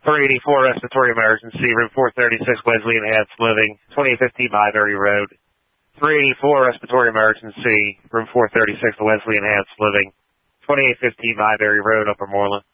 384 respiratory emergency, room 436, Wesley Enhanced Living, 2815 Byberry Road. 384 respiratory emergency, room 436, Wesley Enhanced Living, 2815 Byberry Road, Upper Moreland.